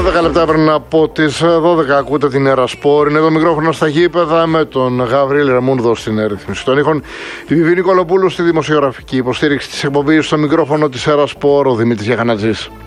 12 λεπτά πριν από τις 12 ακούτε την Έρα Σπορ. Είναι το μικρόφωνο στα γήπεδα με τον Γαβρίλ Ρεμούνδο στην ρύθμιση των ήχων. Η Βιβί Νικολοπούλου στη δημοσιογραφική υποστήριξη της εκπομπής, στο μικρόφωνο της Έρα Σπορ ο Δημήτρης Γιαχανατζής.